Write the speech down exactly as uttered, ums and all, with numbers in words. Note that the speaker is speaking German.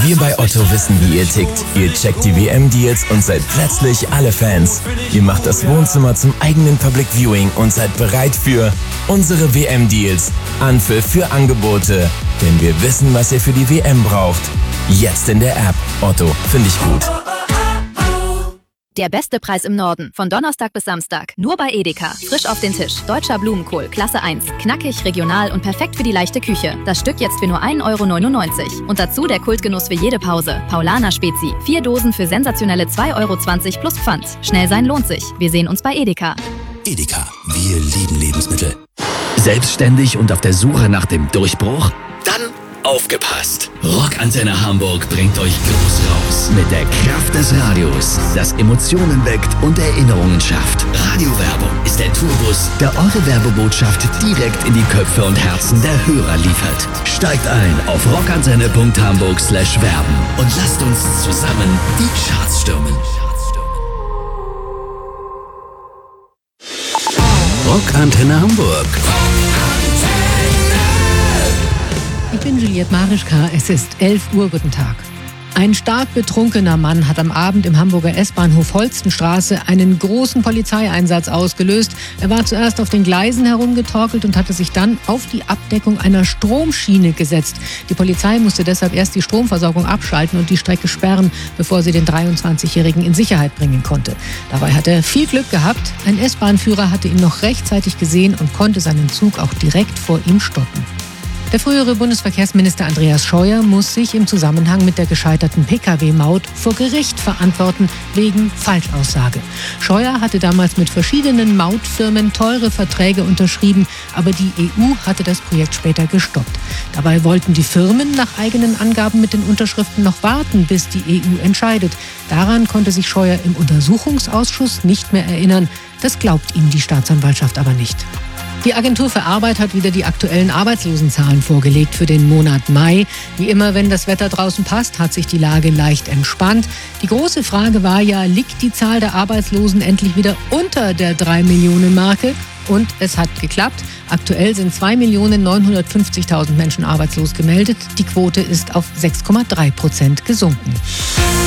Wir bei Otto wissen, wie ihr tickt. Ihr checkt die W M-Deals und seid plötzlich alle Fans. Ihr macht das Wohnzimmer zum eigenen Public Viewing und seid bereit für unsere W M-Deals. Anpfiff für Angebote. Denn wir wissen, was ihr für die W M braucht. Jetzt in der App. Otto, finde ich gut. Der beste Preis im Norden. Von Donnerstag bis Samstag. Nur bei Edeka. Frisch auf den Tisch. Deutscher Blumenkohl. Klasse eins. Knackig, regional und perfekt für die leichte Küche. Das Stück jetzt für nur ein Euro neunundneunzig. Und dazu der Kultgenuss für jede Pause. Paulaner Spezi. Vier Dosen für sensationelle zwei Euro zwanzig plus Pfand. Schnell sein lohnt sich. Wir sehen uns bei Edeka. Edeka. Wir lieben Lebensmittel. Selbstständig und auf der Suche nach dem Durchbruch? Dann aufgepasst! Rockantenne Hamburg bringt euch groß raus. Mit der Kraft des Radios, das Emotionen weckt und Erinnerungen schafft. Radiowerbung ist der Tourbus, der eure Werbebotschaft direkt in die Köpfe und Herzen der Hörer liefert. Steigt ein auf rockantenne punkt hamburg slash werben und lasst uns zusammen die Charts stürmen. Rockantenne Hamburg. Ich bin Juliette Marischka, es ist elf Uhr, guten Tag. Ein stark betrunkener Mann hat am Abend im Hamburger S-Bahnhof Holstenstraße einen großen Polizeieinsatz ausgelöst. Er war zuerst auf den Gleisen herumgetorkelt und hatte sich dann auf die Abdeckung einer Stromschiene gesetzt. Die Polizei musste deshalb erst die Stromversorgung abschalten und die Strecke sperren, bevor sie den dreiundzwanzigjährigen in Sicherheit bringen konnte. Dabei hat er viel Glück gehabt. Ein S-Bahn-Führer hatte ihn noch rechtzeitig gesehen und konnte seinen Zug auch direkt vor ihm stoppen. Der frühere Bundesverkehrsminister Andreas Scheuer muss sich im Zusammenhang mit der gescheiterten Pkw-Maut vor Gericht verantworten wegen Falschaussage. Scheuer hatte damals mit verschiedenen Mautfirmen teure Verträge unterschrieben, aber die E U hatte das Projekt später gestoppt. Dabei wollten die Firmen nach eigenen Angaben mit den Unterschriften noch warten, bis die E U entscheidet. Daran konnte sich Scheuer im Untersuchungsausschuss nicht mehr erinnern. Das glaubt ihm die Staatsanwaltschaft aber nicht. Die Agentur für Arbeit hat wieder die aktuellen Arbeitslosenzahlen vorgelegt für den Monat Mai. Wie immer, wenn das Wetter draußen passt, hat sich die Lage leicht entspannt. Die große Frage war ja, liegt die Zahl der Arbeitslosen endlich wieder unter der drei Millionen Marke? Und es hat geklappt. Aktuell sind zwei Millionen neunhundertfünfzigtausend Menschen arbeitslos gemeldet. Die Quote ist auf sechs Komma drei Prozent gesunken.